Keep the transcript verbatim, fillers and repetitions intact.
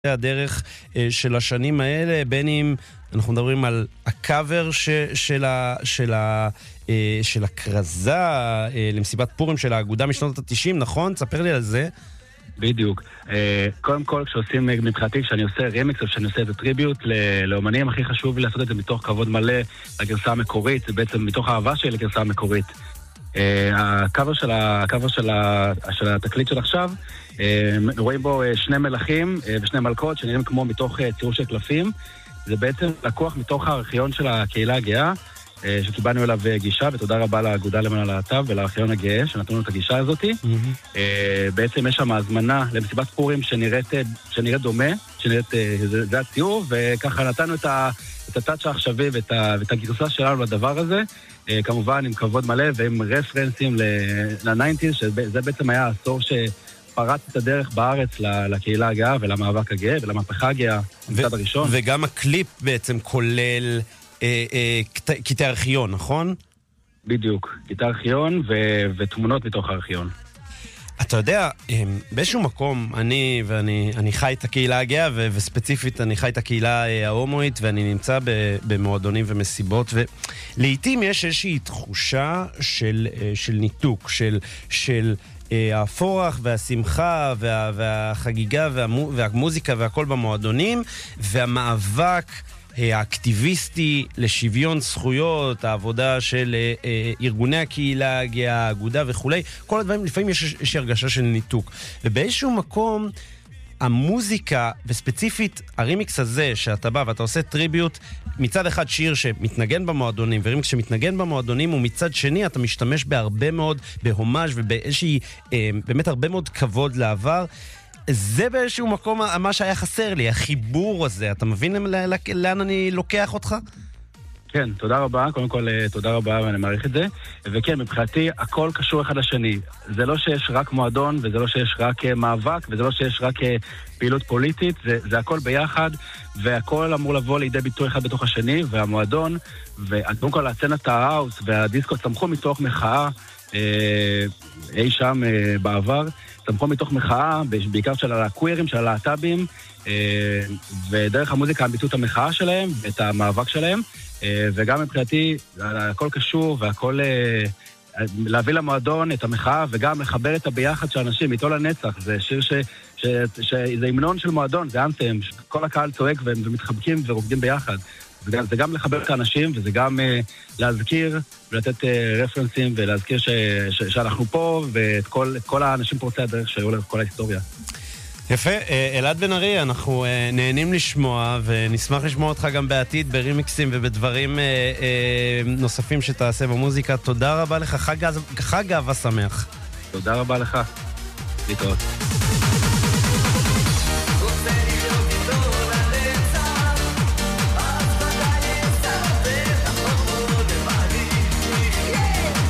הדרך של השנים האלה, בין אם אנחנו מדברים על הקאבר ש, של, ה, של, ה, של הקרזה למסיבת פורים של האגודה משנות ה-תשעים, נכון? תספר לי על זה. בדיוק. קודם כל, כשעושים מבחינתי, כשאני עושה רימיקס או כשאני עושה את הטריביוט לאומנים, הכי חשוב לי לעשות את זה מתוך כבוד מלא לגרסה המקורית, זה בעצם מתוך האהבה שלי לגרסה המקורית. הקאבר של, הקאבר של, ה, של התקליט של עכשיו, רואים בו שני מלכים ושני מלכות שנראים כמו מתוך ציור של קלפים. זה בעצם לקוח מתוך הארכיון של הקהילה הגאה, שקיבלנו אליו גישה, ותודה רבה לאגודה למען הלהט"ב ולארכיון הגאה שנתנו לנו את הגישה הזאת. Mm-hmm. בעצם יש שם הזמנה למסיבת פורים שנראית, שנראית דומה, שנראית, זה, זה הציור, וככה נתנו את, ה, את הטאצ' העכשווי ואת, ה, ואת הגרסה שלנו לדבר הזה, כמובן עם כבוד מלא ועם רפרנסים ל-תשעים, שזה בעצם היה העשור שפרץ את הדרך בארץ לקהילה הגאה ולמאבק הגאה ולמהפכה הגאה, המצד הראשון. וגם הקליפ בעצם כולל קטעי ארכיון, נכון? בדיוק, קטעי ארכיון ותמונות מתוך הארכיון. אתה יודע, באיזשהו מקום, אני ואני אני חי את הקהילה הגאה, וספציפית אני חי את הקהילה ההומואית, ואני נמצא במועדונים ומסיבות, ולעיתים יש איזושהי תחושה של, של ניתוק, של, של הפורח והשמחה וה, והחגיגה והמו, והמוזיקה והכל במועדונים, והמאבק האקטיביסטי לשוויון זכויות, העבודה של אה, ארגוני הקהילה הגאה, האגודה וכולי, כל הדברים, לפעמים יש, יש הרגשה של ניתוק. ובאיזשהו מקום, המוזיקה, וספציפית הרימיקס הזה, שאתה בא ואתה עושה טריביוט, מצד אחד שיר שמתנגן במועדונים, ורימיקס שמתנגן במועדונים, ומצד שני אתה משתמש בהרבה מאוד, בהומאז' ובאיזושהי, אה, באמת הרבה מאוד כבוד לעבר. זה באיזשהו מקום מה שהיה חסר לי, החיבור הזה. אתה מבין לאן אני לוקח אותך? כן, תודה רבה. קודם כל, תודה רבה, ואני מעריך את זה. וכן, מבחינתי, הכל קשור אחד לשני. זה לא שיש רק מועדון, וזה לא שיש רק מאבק, וזה לא שיש רק פעילות פוליטית, זה, זה הכל ביחד, והכל אמור לבוא לידי ביטוי אחד בתוך השני, והמועדון, וקודם כל, הסצנת ההאוס והדיסקו צמחו מתוך מחאה, אה, אי שם אה, בעבר, צמחו מתוך מחאה, בעיקר של הקווירים, של הלהט"בים, ודרך המוזיקה הם ביטאו את המחאה שלהם, את המאבק שלהם, וגם מבחינתי, הכל קשור, והכל להביא למועדון את המחאה, וגם לחבר את הביחד של אנשים, איתו לנצח. זה שיר ש... ש... ש... זה המנון של מועדון, זה אנתם, כל הקהל צועק ומתחבקים ורוקדים ביחד. זה גם, זה גם לחבר את האנשים, וזה גם uh, להזכיר ולתת uh, רפרנסים, ולהזכיר ש, ש, שאנחנו פה, ואת כל, כל האנשים פורצי הדרך שהיו לכל ההיסטוריה. יפה, אלעד בן ארי, אנחנו uh, נהנים לשמוע, ונשמח לשמוע אותך גם בעתיד, ברימיקסים ובדברים uh, uh, נוספים שתעשה במוזיקה. תודה רבה לך, חג, חג אהבה שמח. תודה רבה לך. להתראות.